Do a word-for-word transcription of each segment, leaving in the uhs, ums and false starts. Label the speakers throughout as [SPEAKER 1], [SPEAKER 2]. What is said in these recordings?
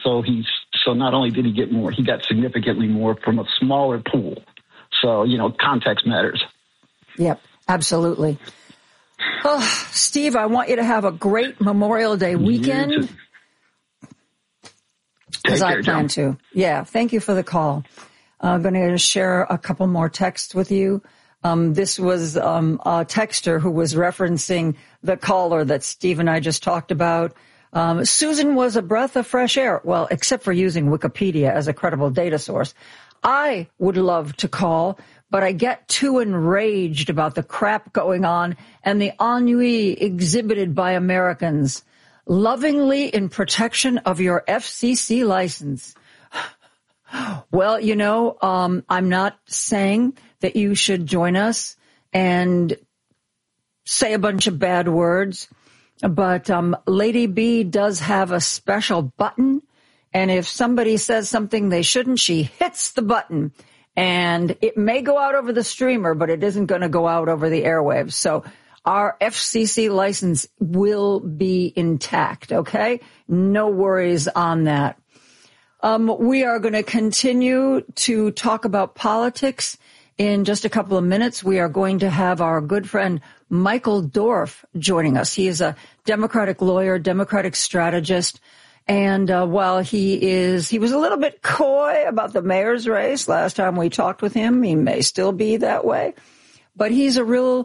[SPEAKER 1] So he's so not only did he get more, he got significantly more from a smaller pool. So, you know, context matters.
[SPEAKER 2] Yep, absolutely. Oh, Steve, I want you to have a great Memorial Day weekend. Because I plan to. Yeah, thank you for the call. I'm going to share a couple more texts with you. Um, this was um, a texter who was referencing the caller that Steve and I just talked about. Um, Susan was a breath of fresh air. Well, except for using Wikipedia as a credible data source. I would love to call, but I get too enraged about the crap going on and the ennui exhibited by Americans. Lovingly in protection of your F C C license. Well, you know, um, I'm not saying that you should join us and say a bunch of bad words, but um, Lady B does have a special button, and if somebody says something they shouldn't, she hits the button, and it may go out over the streamer, but it isn't going to go out over the airwaves. So our F C C license will be intact, okay? No worries on that. Um, we are going to continue to talk about politics in just a couple of minutes. We are going to have our good friend Michael Dorf joining us. He is a Democratic lawyer, Democratic strategist. And uh, while he is, he was a little bit coy about the mayor's race last time we talked with him. He may still be that way. But he's a real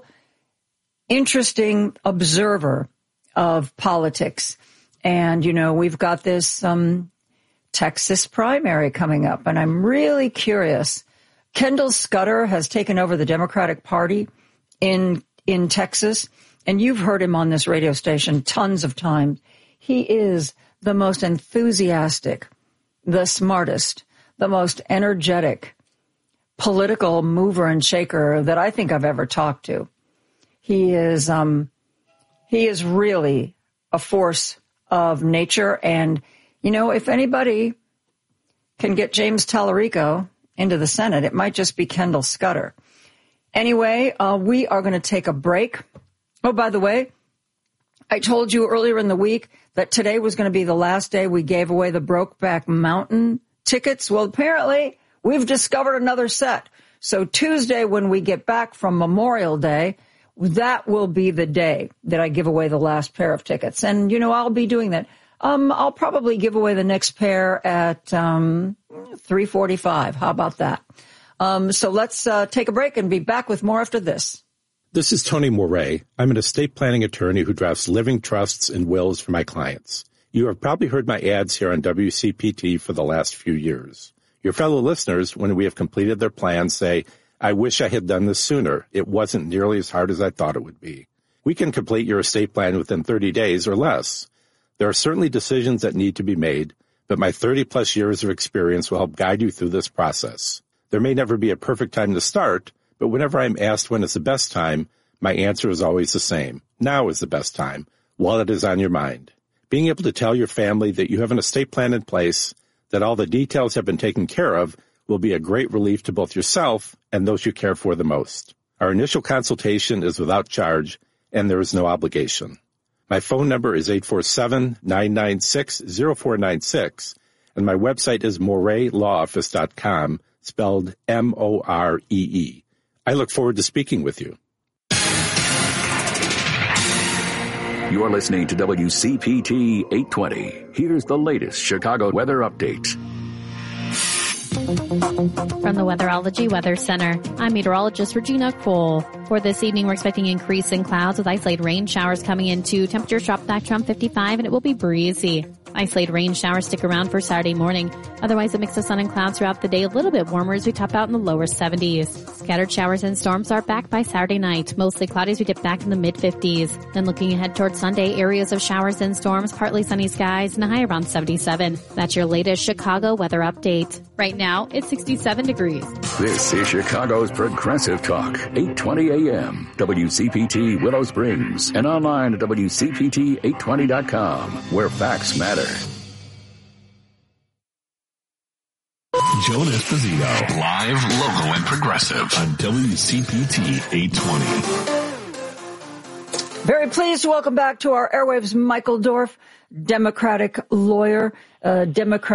[SPEAKER 2] interesting observer of politics. And, you know, we've got this um, Texas primary coming up, and I'm really curious. Kendall Scudder has taken over the Democratic Party in in Texas, and you've heard him on this radio station tons of times. He is the most enthusiastic, the smartest, the most energetic political mover and shaker that I think I've ever talked to. He is um, he is really a force of nature. And, you know, if anybody can get James Tallarico into the Senate, it might just be Kendall Scudder. Anyway, uh, we are going to take a break. Oh, by the way, I told you earlier in the week that today was going to be the last day we gave away the Brokeback Mountain tickets. Well, apparently we've discovered another set. So Tuesday, when we get back from Memorial Day, that will be the day that I give away the last pair of tickets. And, you know, I'll be doing that. Um, I'll probably give away the next pair at um, three forty-five. How about that? Um, so let's uh, take a break and be back with more after this.
[SPEAKER 3] This is Tony Moret. I'm an estate planning attorney who drafts living trusts and wills for my clients. You have probably heard my ads here on W C P T for the last few years. Your fellow listeners, when we have completed their plans, say, I wish I had done this sooner. It wasn't nearly as hard as I thought it would be. We can complete your estate plan within thirty days or less. There are certainly decisions that need to be made, but my thirty-plus years of experience will help guide you through this process. There may never be a perfect time to start, but whenever I'm asked when is the best time, my answer is always the same. Now is the best time, while it is on your mind. Being able to tell your family that you have an estate plan in place, that all the details have been taken care of, will be a great relief to both yourself and those you care for the most. Our initial consultation is without charge, and there is no obligation. My phone number is eight four seven, nine nine six, zero four nine six, and my website is moret law office dot com, spelled M O R E E. I look forward to speaking with you.
[SPEAKER 4] You're listening to W C P T eight twenty. Here's the latest Chicago weather update.
[SPEAKER 5] From the Weatherology Weather Center, I'm meteorologist Regina Cole. For this evening, we're expecting increase in clouds with isolated rain showers coming into. Temperatures drop back to around fifty-five, and it will be breezy. Isolated rain showers stick around for Saturday morning. Otherwise, a mix of sun and clouds throughout the day, a little bit warmer as we top out in the lower seventies. Scattered showers and storms are back by Saturday night. Mostly cloudy as we dip back in the mid-fifties. Then looking ahead towards Sunday, areas of showers and storms, partly sunny skies, and a high around seventy-seven. That's your latest Chicago weather update. Right now, it's sixty-seven degrees.
[SPEAKER 4] This is Chicago's Progressive Talk, eight twenty A M, W C P T Willow Springs, and online at W C P T eight twenty dot com, where facts matter.
[SPEAKER 6] Joan Esposito, live, local, and progressive on W C P T eight twenty.
[SPEAKER 2] Very pleased to welcome back to our airwaves Michael Dorf, Democratic lawyer, uh, Democrat.